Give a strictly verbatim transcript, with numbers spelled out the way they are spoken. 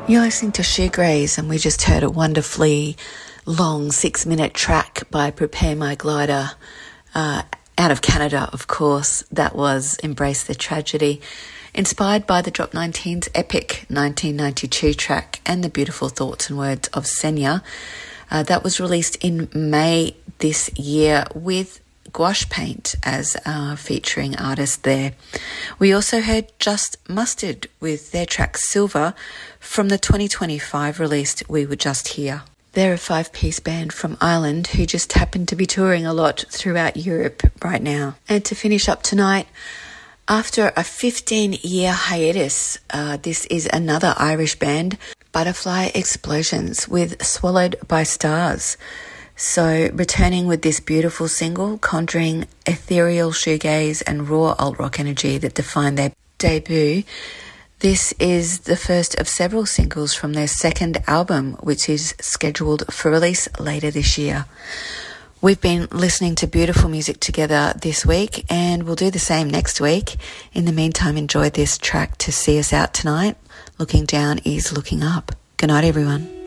You're listening to Shoegaze, and we just heard a wonderfully long six-minute track by Prepare My Glider, uh, out of Canada, of course. That was Embrace the Tragedy, inspired by the Drop nineteen's epic nineteen ninety-two track and the beautiful thoughts and words of Senya. Uh, that was released in May this year with Gouache Paint as our featuring artist there. We also heard Just Mustard with their track Silver from the twenty twenty-five released We Were Just Here. They're a five-piece band from Ireland who just happen to be touring a lot throughout Europe right now. And to finish up tonight, after a fifteen-year hiatus, uh, this is another Irish band, Butterfly Explosions, with Swallowed by Stars. So, returning with this beautiful single, conjuring ethereal shoegaze and raw alt-rock energy that define their debut. This is the first of several singles from their second album, which is scheduled for release later this year. We've been listening to beautiful music together this week, and we'll do the same next week. In the meantime, enjoy this track to see us out tonight. Looking down is looking up. Good night, everyone.